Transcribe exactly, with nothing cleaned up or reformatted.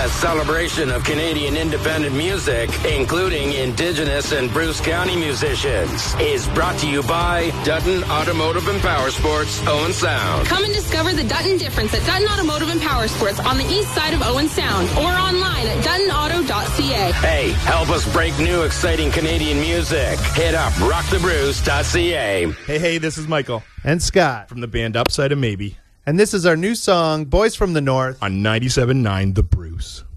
A celebration of Canadian independent music, including Indigenous and Bruce County musicians, is brought to you by Dutton Automotive and Power Sports, Owen Sound. Come and discover the Dutton difference at Dutton Automotive and Power Sports on the east side of Owen Sound or online at dutton auto dot c a. Hey, help us break new exciting Canadian music. Hit up rock the bruce dot c a. Hey, hey, this is Michael. And Scott. From the band Upside of Maybe. And this is our new song, Boys from the North. On ninety-seven point nine The Bruce.